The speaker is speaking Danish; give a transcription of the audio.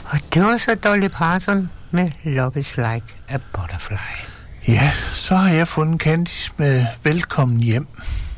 Og det var så Dolly Parton med Love is Like a Butterfly. Ja, så har jeg fundet Candice med Velkommen hjem.